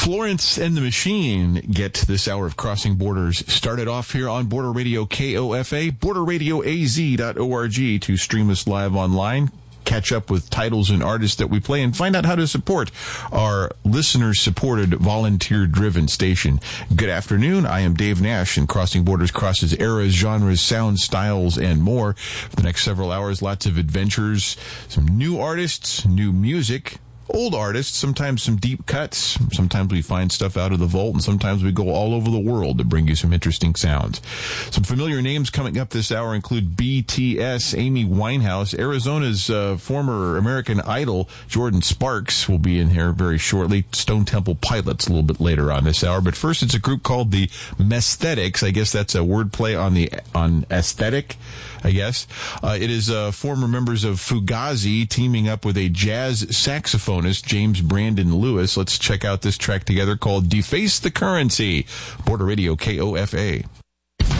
Florence and the Machine get this hour of Crossing Borders started off here on Border Radio KOFA, borderradioaz.org to stream us live online, catch up with titles and artists that we play, and find out how to support our listener-supported, volunteer-driven station. Good afternoon. I am Dave Nash, and Crossing Borders crosses eras, genres, sounds, styles, and more. For the next several hours, lots of adventures, some new artists, new music, old artists, sometimes some deep cuts. Sometimes we find stuff out of the vault, and sometimes we go all over the world to bring you some interesting sounds. Some familiar names coming up this hour include BTS, Amy Winehouse, Arizona's former American Idol, Jordan Sparks, will be in here very shortly. Stone Temple Pilots a little bit later on this hour. But first, it's a group called the Mesthetics. I guess that's a wordplay on aesthetic, I guess. It is former members of Fugazi teaming up with a jazz saxophonist, James Brandon Lewis. Let's check out this track together called Deface the Currency. Border Radio KOFA.